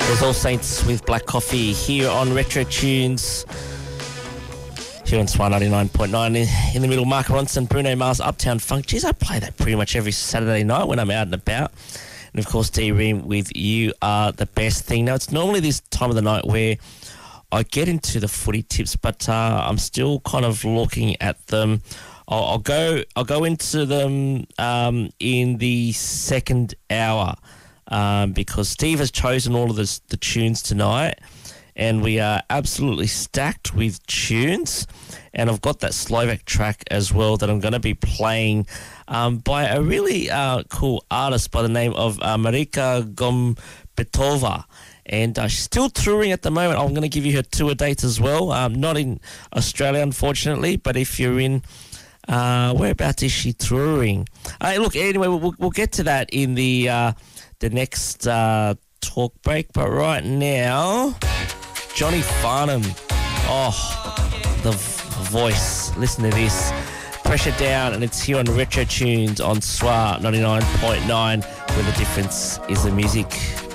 There's All Saints with Black Coffee here on Retro Tunes. Here on SWR 99.9 in the middle. Mark Ronson, Bruno Mars, Uptown Funk. Jeez, I play that pretty much every Saturday night when I'm out and about. And, of course, D-Ream with You Are the Best Thing. Now, it's normally this time of the night where I get into the footy tips, but I'm still kind of looking at them. I'll go into them in the second hour. Because Steve has chosen all of the tunes tonight, and we are absolutely stacked with tunes. And I've got that Slovak track as well that I'm going to be playing by a really cool artist by the name of Marika Gombetova. And she's still touring at the moment. I'm going to give you her tour dates as well. Not in Australia, unfortunately, but if you're in... whereabouts is she touring? Look, anyway, we'll get to that in the next talk break. But right now, Johnny Farnham. Oh, the voice. Listen to this. Pressure Down, and it's here on Retro Tunes on SWR 99.9, where the difference is the music.